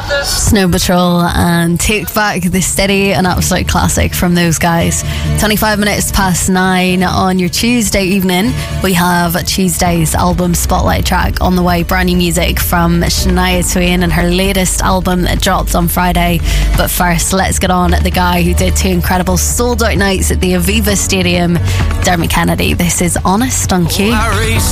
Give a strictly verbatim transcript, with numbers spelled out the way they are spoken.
Snow Patrol and Take Back the City, an absolute classic from those guys. twenty-five minutes past nine on your Tuesday evening. We have Tuesday's album spotlight track on the way. Brand new music from Shania Twain and her latest album that dropped on Friday. But first, let's get on at the guy who did two incredible sold out nights at the Aviva Stadium, Dermot Kennedy. This is Honest on Q.